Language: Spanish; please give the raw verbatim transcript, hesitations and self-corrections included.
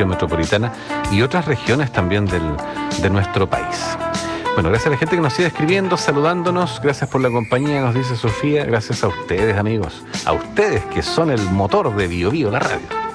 región metropolitana y otras regiones también del, de nuestro país. Bueno, gracias a la gente que nos sigue escribiendo, saludándonos. Gracias por la compañía, nos dice Sofía. Gracias a ustedes, amigos. A ustedes que son el motor de Bio Bio, la radio.